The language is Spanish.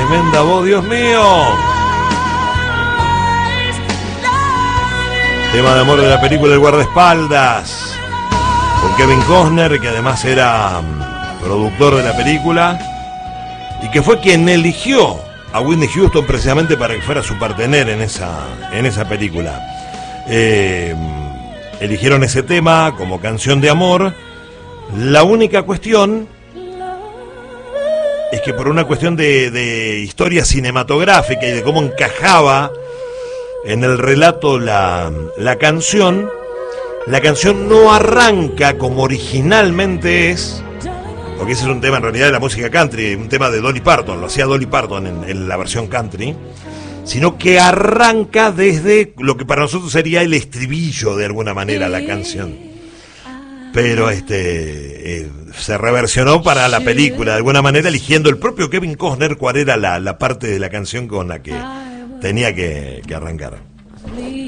tremenda voz, Dios mío. Tema de amor de la película El guardaespaldas, con Kevin Costner, que además era productor de la película y que fue quien eligió a Whitney Houston precisamente para que fuera su partener en esa película. Eligieron ese tema como canción de amor. La única cuestión es que por una cuestión de historia cinematográfica y de cómo encajaba en el relato la canción no arranca como originalmente es, porque ese es un tema en realidad de la música country, un tema de Dolly Parton, lo hacía Dolly Parton en la versión country, sino que arranca desde lo que para nosotros sería el estribillo de alguna manera la canción, pero se reversionó para la película de alguna manera, eligiendo el propio Kevin Costner cuál era la parte de la canción con la que tenía que arrancar.